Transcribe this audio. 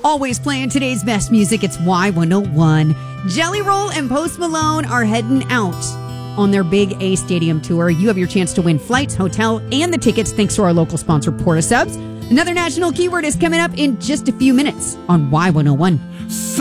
Always playing today's best music. It's Y101. Jelly Roll and Post Malone are heading out on their Big A Stadium tour. You have your chance to win flights, hotel, and the tickets thanks to our local sponsor, Porta Subs. Another national keyword is coming up in just a few minutes on Y101.